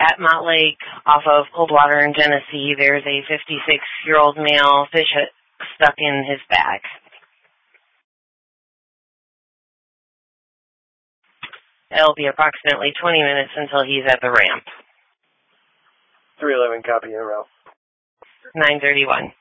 at Mott Lake off of Coldwater in Genesee, there's a 56-year-old male fish stuck in his bag. It'll be approximately 20 minutes until he's at the ramp. 311, copy, in route. 931.